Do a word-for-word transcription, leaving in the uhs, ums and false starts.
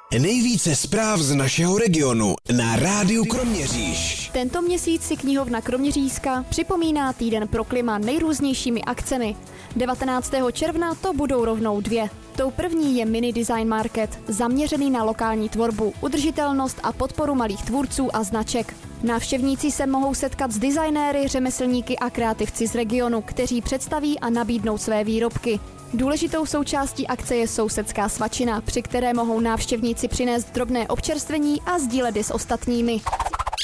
Nejvíce zpráv z našeho regionu na Rádiu Kroměříž. Tento měsíc si knihovna Kroměřížska připomíná týden pro klima nejrůznějšími akcemi. devatenáctého června to budou rovnou dvě. Tou první je Mini Design Market, zaměřený na lokální tvorbu, udržitelnost a podporu malých tvůrců a značek. Návštěvníci se mohou setkat s designéry, řemeslníky a kreativci z regionu, kteří představí a nabídnou své výrobky. Důležitou součástí akce je sousedská svačina, při které mohou návštěvníci přinést drobné občerstvení a sdílet je s ostatními.